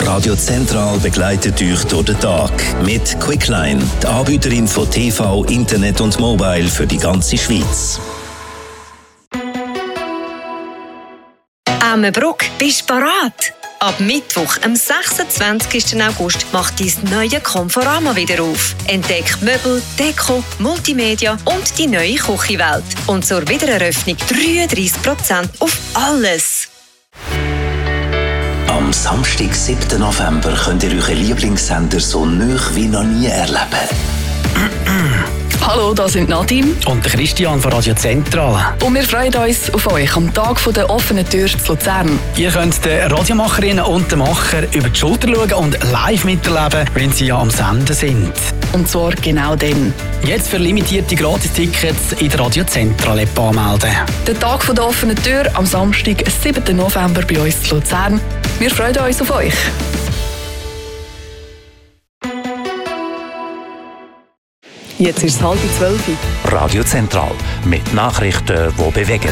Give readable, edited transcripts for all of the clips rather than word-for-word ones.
Radio Zentral begleitet euch durch den Tag mit Quickline, die Anbieterin von TV, Internet und Mobile für die ganze Schweiz. Ammenbruck, bist du bereit? Ab Mittwoch, am 26. August, macht dein neue Conforama wieder auf. Entdeckt Möbel, Deko, Multimedia und die neue Küchenwelt. Und zur Wiedereröffnung 33% auf alles. Am Samstag, 7. November, könnt ihr euren Lieblingssender so nah wie noch nie erleben. Hallo, das sind Nadine und Christian von Radio Zentral. Und wir freuen uns auf euch am Tag der offenen Tür zu Luzern. Ihr könnt den Radiomacherinnen und den Macher über die Schulter schauen und live miterleben, wenn sie ja am Senden sind. Und zwar genau dann. Jetzt für limitierte Gratis-Tickets in der Radio Zentral-App anmelden. Der Tag der offenen Tür am Samstag, 7. November bei uns zu Luzern. Wir freuen uns auf euch. Jetzt ist es 11:30. Radio Zentral mit Nachrichten, die bewegen.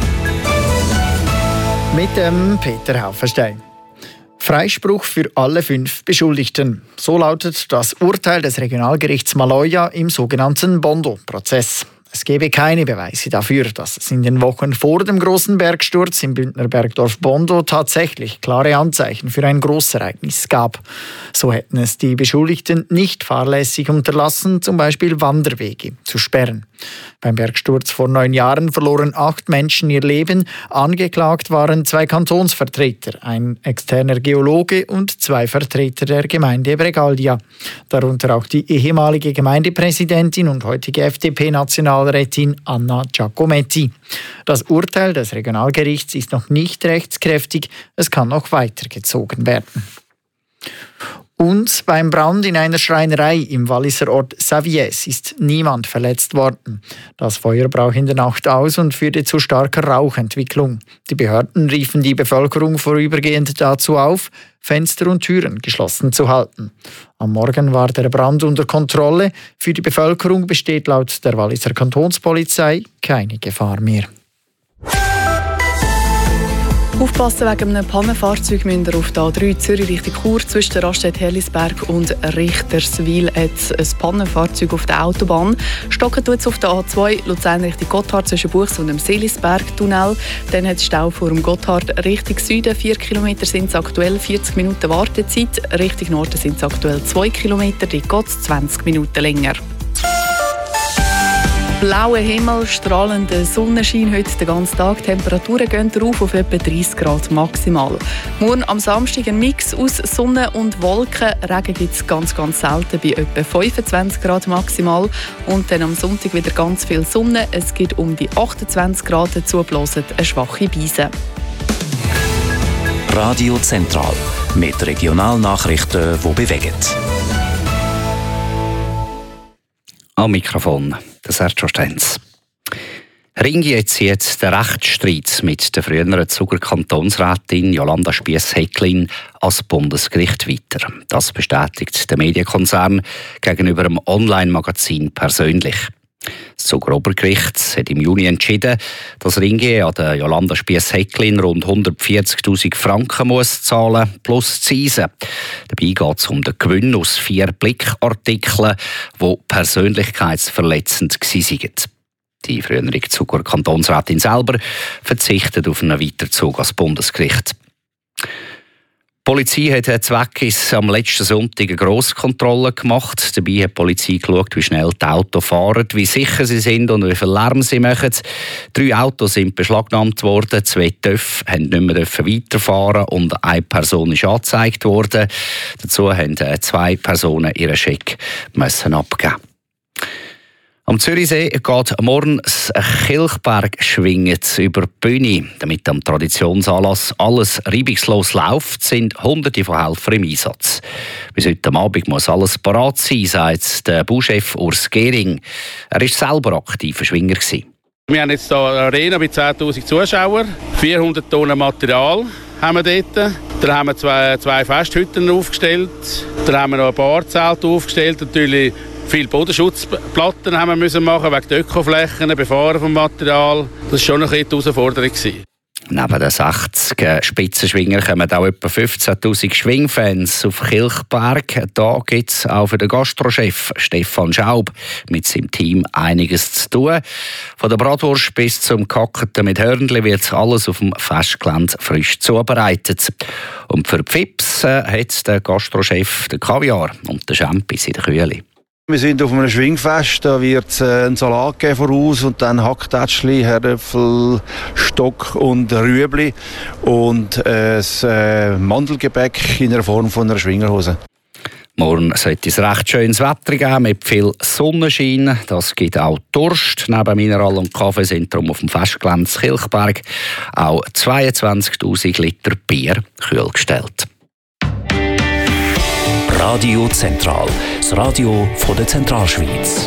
Mit dem Peter Haufenstein. Freispruch für alle 5 Beschuldigten. So lautet das Urteil des Regionalgerichts Maloja im sogenannten Bondo-Prozess. Es gebe keine Beweise dafür, dass es in den Wochen vor dem großen Bergsturz im Bündner Bergdorf Bondo tatsächlich klare Anzeichen für ein Großereignis gab. So hätten es die Beschuldigten nicht fahrlässig unterlassen, zum Beispiel Wanderwege zu sperren. Beim Bergsturz vor 9 Jahren verloren 8 Menschen ihr Leben. Angeklagt waren 2 Kantonsvertreter, ein externer Geologe und 2 Vertreter der Gemeinde Bregaldia. Darunter auch die ehemalige Gemeindepräsidentin und heutige FDP-Nationalrätin Anna Giacometti. Das Urteil des Regionalgerichts ist noch nicht rechtskräftig, es kann noch weitergezogen werden. Und beim Brand in einer Schreinerei im Walliser Ort Savies ist niemand verletzt worden. Das Feuer brach in der Nacht aus und führte zu starker Rauchentwicklung. Die Behörden riefen die Bevölkerung vorübergehend dazu auf, Fenster und Türen geschlossen zu halten. Am Morgen war der Brand unter Kontrolle. Für die Bevölkerung besteht laut der Walliser Kantonspolizei keine Gefahr mehr. Aufpassen, wegen einem Pannenfahrzeug müsst ihr auf der A3 Zürich Richtung Chur zwischen Raststätte-Hellisberg und Richterswil hat ein Pannenfahrzeug auf der Autobahn. Stocken tut es auf der A2 Luzern Richtung Gotthard zwischen Buchs und dem Seelisberg-Tunnel. Dann hat es Stau vor dem Gotthard Richtung Süden. 4 Kilometer sind es aktuell, 40 Minuten Wartezeit. Richtung Norden sind es aktuell 2 Kilometer, die geht 20 Minuten länger. Blauer Himmel, strahlender Sonnenschein heute den ganzen Tag. Die Temperaturen gehen rauf auf etwa 30 Grad maximal. Morgen am Samstag ein Mix aus Sonne und Wolken. Regen gibt es ganz selten bei etwa 25 Grad maximal. Und dann am Sonntag wieder ganz viel Sonne. Es gibt um die 28 Grad, dazu blossen eine schwache Brise. Radio Zentral mit Regionalnachrichten, die bewegen. Am Mikrofon der Sergio Stenz. Ringier zieht den Rechtsstreit mit der früheren Zuger Kantonsrätin Jolanda Spiess-Häcklin ans Bundesgericht weiter. Das bestätigt der Medienkonzern gegenüber dem Online-Magazin persönlich. Das Zuger Obergericht hat im Juni entschieden, dass Ringier an der Jolanda Spiess-Häcklin rund 140'000 Franken muss zahlen plus Zinsen. Dabei geht es um den Gewinn aus 4 Blickartikeln, die persönlichkeitsverletzend waren. Die frühere Zuger Kantonsrätin selber verzichtet auf einen Weiterzug ans Bundesgericht. Die Polizei hat Zweckis am letzten Sonntag eine Grosskontrolle gemacht. Dabei hat die Polizei geschaut, wie schnell die Autos fahren, wie sicher sie sind und wie viel Lärm sie machen. 3 Autos sind beschlagnahmt worden, 2 TÜV haben nicht mehr weiterfahren und eine Person ist angezeigt worden. Dazu haben 2 Personen ihren Scheck abgeben. Am Zürichsee geht morgen das Kilchberg-Schwingen über die Bühne. Damit am Traditionsanlass alles reibungslos läuft, sind Hunderte von Helfern im Einsatz. Bis heute Abend muss alles parat sein, sagt der Bauchef Urs Gehring. Er war selber aktiver Schwinger. Wir haben jetzt hier eine Arena mit 10'000 Zuschauern, 400 Tonnen Material haben wir dort. Dann haben wir zwei Festhütten aufgestellt, dann haben wir noch ein Barzelt aufgestellt, natürlich viele Bodenschutzplatten haben wir machen wegen der Ökoflächen, Befahren vom Material. Das war schon eine Herausforderung. Neben den 80 Spitzenschwinger kommen auch etwa 15'000 Schwingfans auf Kilchberg. Da gibt es auch für den Gastrochef Stefan Schaub mit seinem Team einiges zu tun. Von der Bratwurst bis zum Gehackten mit Hörnli wird alles auf dem Festgelände frisch zubereitet. Und für die Fips hat der Gastrochef den Kaviar und den Champis in der Kühle. Wir sind auf einem Schwingfest, da wird es einen Salat geben voraus und dann Hacktätschli, Herdöpfel, Stock und Rüebli und ein Mandelgebäck in der Form von einer Schwingerhose. Morgen sollte es recht schönes Wetter geben mit viel Sonnenschein. Das gibt auch Durst. Neben Mineral und Kaffee sind darum auf dem Festgelände Kilchberg auch 22'000 Liter Bier kühl gestellt. Radio Zentral, das Radio von der Zentralschweiz.